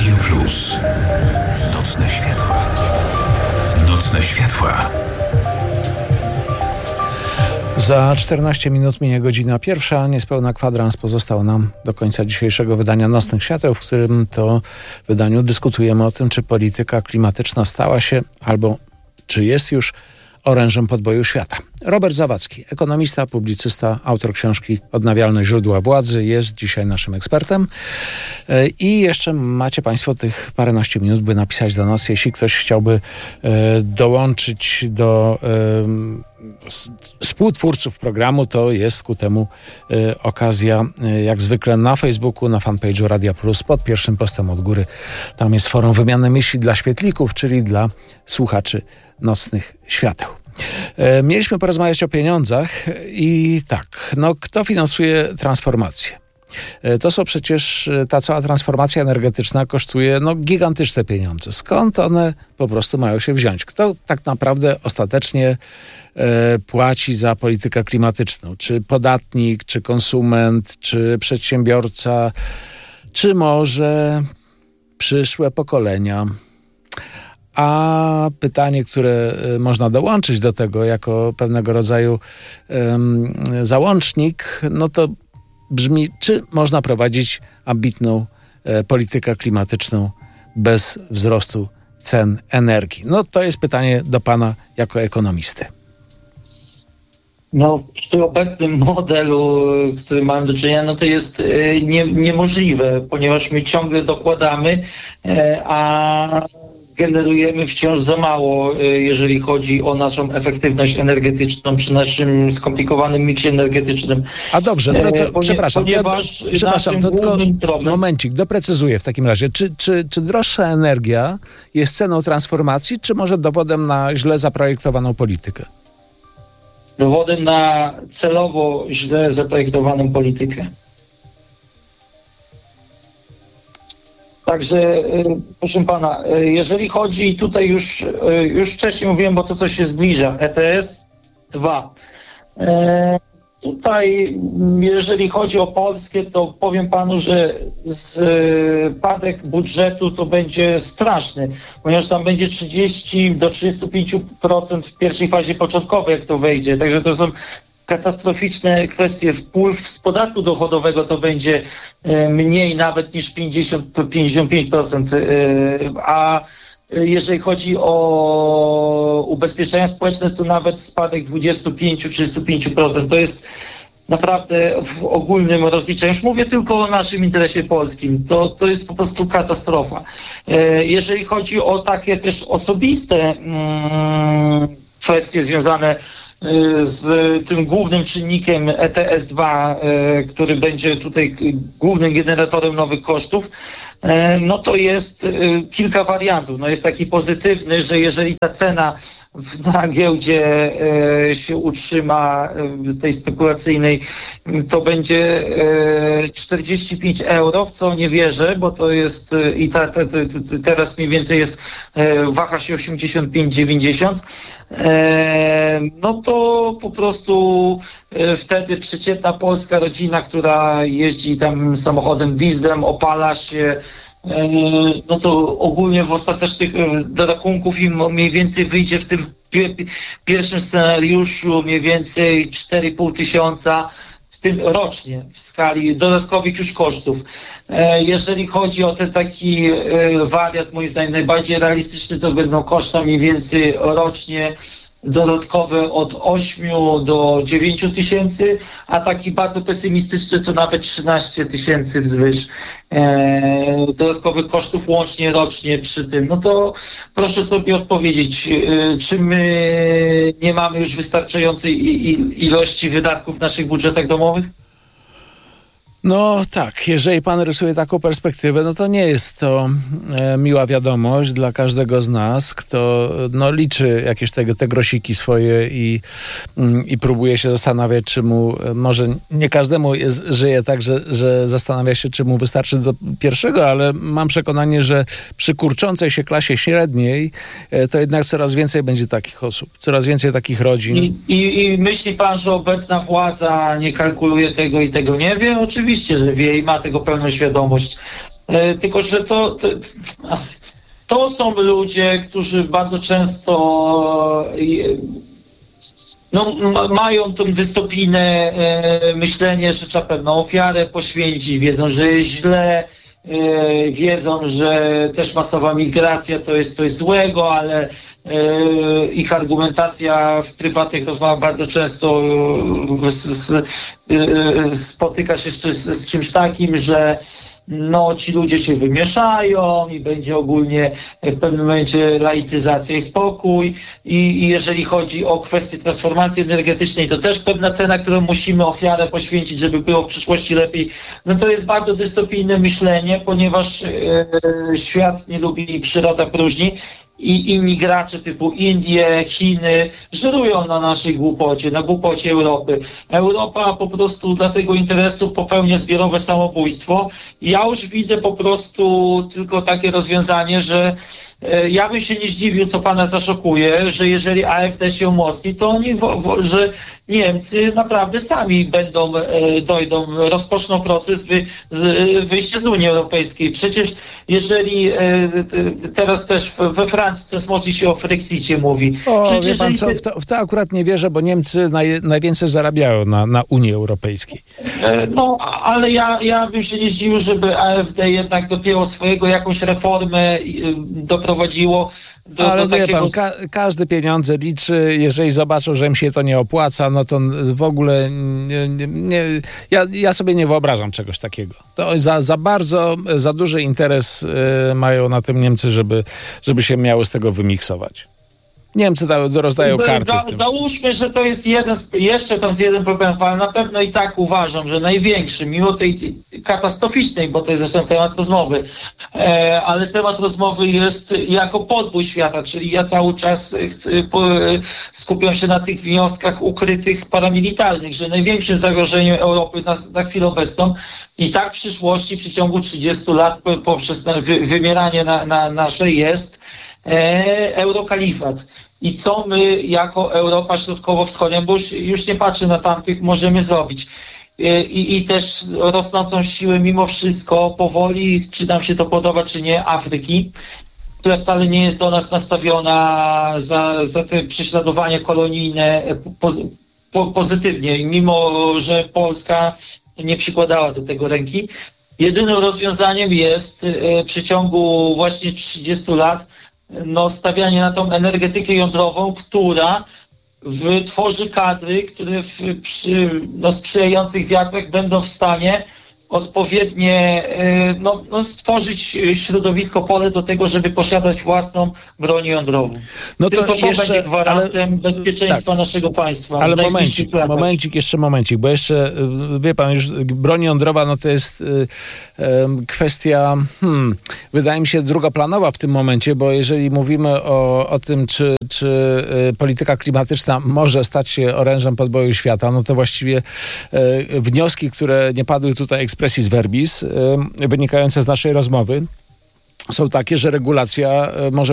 Radio Plus. Nocne światła. Nocne światła. Za 14 minut minie godzina pierwsza. Niespełna kwadrans pozostał nam do końca dzisiejszego wydania Nocnych Świateł, w którym to wydaniu dyskutujemy o tym, czy polityka klimatyczna stała się albo czy jest już orężem podboju świata. Robert Zawadzki, ekonomista, publicysta, autor książki Odnawialne źródła władzy, jest dzisiaj naszym ekspertem. I jeszcze macie Państwo tych paręnaście minut, by napisać do nas, jeśli ktoś chciałby dołączyć do współtwórców programu, to jest ku temu okazja, jak zwykle na Facebooku, na fanpage'u Radia Plus, pod pierwszym postem od góry. Tam jest forum wymiany myśli dla świetlików, czyli dla słuchaczy Nocnych Świateł. Mieliśmy porozmawiać o pieniądzach i tak, kto finansuje transformację? To są przecież, ta cała transformacja energetyczna kosztuje gigantyczne pieniądze. Skąd one po prostu mają się wziąć? Kto tak naprawdę ostatecznie płaci za politykę klimatyczną? Czy podatnik, czy konsument, czy przedsiębiorca, czy może przyszłe pokolenia? A pytanie, które można dołączyć do tego jako pewnego rodzaju załącznik, to brzmi, czy można prowadzić ambitną politykę klimatyczną bez wzrostu cen energii? To jest pytanie do pana jako ekonomisty. Przy obecnym modelu, z którym mamy do czynienia, to jest niemożliwe, ponieważ my ciągle dokładamy, a generujemy wciąż za mało, jeżeli chodzi o naszą efektywność energetyczną przy naszym skomplikowanym miksie energetycznym. A dobrze, przepraszam. Ponieważ to tylko momencik, doprecyzuję w takim razie. Czy droższa energia jest ceną transformacji, czy może dowodem na źle zaprojektowaną politykę? Dowodem na celowo źle zaprojektowaną politykę. Także, proszę pana, jeżeli chodzi tutaj już wcześniej mówiłem, bo to co się zbliża, ETS 2. Tutaj, jeżeli chodzi o Polskę, to powiem panu, że spadek budżetu to będzie straszny, ponieważ tam będzie 30 do 35% w pierwszej fazie początkowej, jak to wejdzie. Także to są katastroficzne kwestie. Wpływ z podatku dochodowego to będzie mniej nawet niż 50-55%, a jeżeli chodzi o ubezpieczenia społeczne, to nawet spadek 25-35%. To jest naprawdę w ogólnym rozliczeniu. Już mówię tylko o naszym interesie polskim. To jest po prostu katastrofa. Jeżeli chodzi o takie też osobiste kwestie związane z tym głównym czynnikiem ETS-2, który będzie tutaj głównym generatorem nowych kosztów, to jest kilka wariantów. Jest taki pozytywny, że jeżeli ta cena na giełdzie się utrzyma, tej spekulacyjnej, to będzie 45 euro, w co nie wierzę, bo to jest i teraz mniej więcej jest, waha się 85-90, to po prostu wtedy przeciętna polska rodzina, która jeździ tam samochodem dieslem, opala się, to ogólnie w ostatecznych rachunków im mniej więcej wyjdzie w tym pierwszym scenariuszu mniej więcej 4,5 tysiąca, w tym rocznie, w skali dodatkowych już kosztów. Jeżeli chodzi o ten taki wariant, moim zdaniem najbardziej realistyczny, to będą koszta mniej więcej rocznie dodatkowe od 8 do 9 tysięcy, a taki bardzo pesymistyczny to nawet 13 tysięcy wzwyż dodatkowych kosztów łącznie rocznie przy tym. To proszę sobie odpowiedzieć, czy my nie mamy już wystarczającej ilości wydatków w naszych budżetach domowych? Tak, jeżeli pan rysuje taką perspektywę, to nie jest to miła wiadomość dla każdego z nas, kto liczy jakieś te grosiki swoje i próbuje się zastanawiać, czy mu, może nie każdemu żyje tak, że zastanawia się, czy mu wystarczy do pierwszego, ale mam przekonanie, że przy kurczącej się klasie średniej to jednak coraz więcej będzie takich osób, coraz więcej takich rodzin. I myśli pan, że obecna władza nie kalkuluje tego i tego nie wie? Oczywiście, że wie i ma tego pełną świadomość. Tylko że to są ludzie, którzy bardzo często mają tą dystopijne myślenie, że trzeba pewną ofiarę poświęcić, wiedzą, że jest źle, wiedzą, że też masowa migracja to jest coś złego, ale ich argumentacja w prywatnych rozmowach bardzo często spotyka się z czymś takim, że ci ludzie się wymieszają i będzie ogólnie w pewnym momencie laicyzacja i spokój. I jeżeli chodzi o kwestię transformacji energetycznej, to też pewna cena, którą musimy ofiarę poświęcić, żeby było w przyszłości lepiej. To jest bardzo dystopijne myślenie, ponieważ świat nie lubi, przyroda próżni. I inni gracze typu Indie, Chiny żerują na naszej głupocie, na głupocie Europy. Europa po prostu dla tego interesu popełnia zbiorowe samobójstwo. Ja już widzę po prostu tylko takie rozwiązanie, że ja bym się nie zdziwił, co pana zaszokuje, że jeżeli AfD się umocni, to oni, że Niemcy naprawdę sami rozpoczną proces wyjścia z Unii Europejskiej. Przecież jeżeli teraz też we Francji coraz mocniej się o Frexicie mówi. Wie pan co, w to akurat nie wierzę, bo Niemcy najwięcej zarabiają na Unii Europejskiej. Ale ja bym się nie zdziwił, żeby AfD jednak dopiero jakąś reformę doprowadziło ale wie pan, każdy pieniądze liczy, jeżeli zobaczą, że im się to nie opłaca, no to w ogóle ja sobie nie wyobrażam czegoś takiego. To za duży interes mają na tym Niemcy, żeby się miały z tego wymiksować. Niemcy rozdają karty z tym. Załóżmy, że to jest jeden problem, ale na pewno i tak uważam, że największy, mimo tej katastroficznej, bo to jest zresztą temat rozmowy, ale temat rozmowy jest jako podbój świata, czyli ja cały czas skupiam się na tych wnioskach ukrytych paramilitarnych, że największym zagrożeniem Europy na chwilę obecną i tak w przyszłości, w przeciągu 30 lat poprzez wymieranie nasze jest eurokalifat. I co my jako Europa Środkowo-Wschodnia, bo już nie patrzę na tamtych, możemy zrobić. I też rosnącą siłę mimo wszystko powoli, czy nam się to podoba, czy nie, Afryki, która wcale nie jest do nas nastawiona za te prześladowanie kolonijne pozytywnie, mimo że Polska nie przykładała do tego ręki. Jedynym rozwiązaniem jest w przeciągu właśnie 30 lat stawianie na tą energetykę jądrową, która wytworzy kadry, które przy sprzyjających wiatrach będą w stanie odpowiednie stworzyć środowisko, pole do tego, żeby posiadać własną broń jądrową. Tylko to będzie gwarantem bezpieczeństwa naszego państwa. Ale momencik, bo jeszcze, wie pan, już broń jądrowa, to jest kwestia, wydaje mi się, drugoplanowa w tym momencie, bo jeżeli mówimy o tym, czy polityka klimatyczna może stać się orężem podboju świata, to właściwie wnioski, które nie padły tutaj expressis verbis, wynikające z naszej rozmowy, są takie, że regulacja może